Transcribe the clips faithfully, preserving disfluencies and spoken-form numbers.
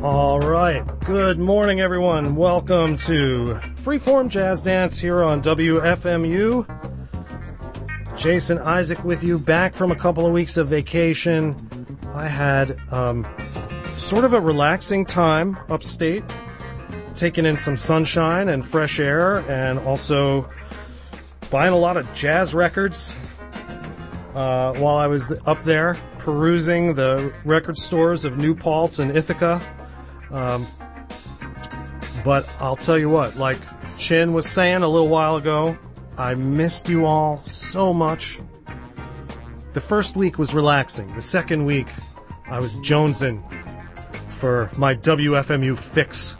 All right. Good morning, everyone. Welcome to Freeform Jazz Dance here on W F M U. Jason Isaac with you, back from a couple of weeks of vacation. I had um, sort of a relaxing time upstate, taking in some sunshine and fresh air, and also buying a lot of jazz records uh, while I was up there, perusing the record stores of New Paltz and Ithaca. Um, but I'll tell you what, like Chin was saying a little while ago, I missed you all so much. The first week was relaxing. The second week, I was jonesing for my W F M U fix.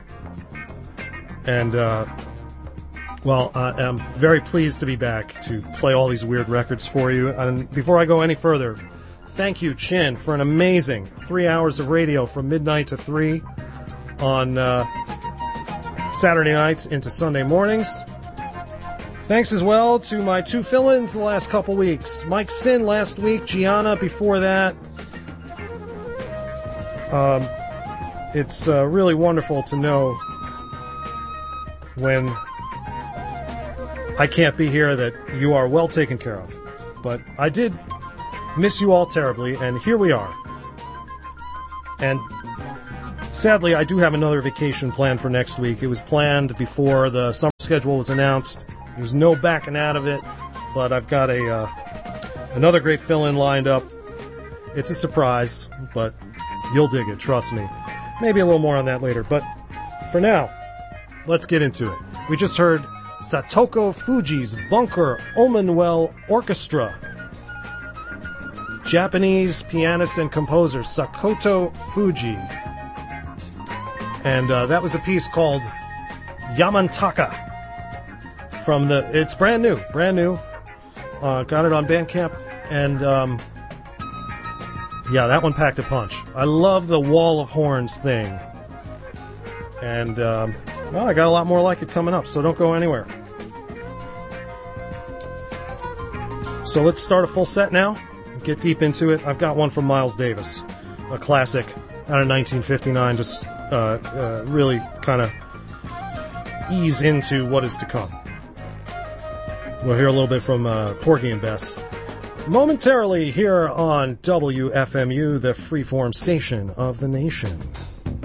And, uh, well, I am very pleased to be back to play all these weird records for you. And before I go any further, thank you, Chin, for an amazing three hours of radio from midnight to three on uh, Saturday nights into Sunday mornings. Thanks as well to my two fill-ins the last couple weeks. Mike Sin last week, Gianna before that. Um, it's uh, really wonderful to know when I can't be here that you are well taken care of. But I did miss you all terribly, and here we are. And sadly, I do have another vacation planned for next week. It was planned before the summer schedule was announced. There's no backing out of it, but I've got a uh, another great fill-in lined up. It's a surprise, but you'll dig it, trust me. Maybe a little more on that later, but for now, let's get into it. We just heard Satoko Fuji's Bunker Omenwell Orchestra. Japanese pianist and composer Sakoto Fuji. And uh, that was a piece called Yamantaka. From the, it's brand new, brand new. Uh, got it on Bandcamp, and um, yeah, that one packed a punch. I love the wall of horns thing, and um, well, I got a lot more like it coming up, so don't go anywhere. So let's start a full set now. Get deep into it. I've got one from Miles Davis, a classic out of nineteen fifty-nine. Just uh, uh, really kind of ease into what is to come. We'll hear a little bit from uh, Porgy and Bess momentarily here on W F M U, the freeform station of the nation.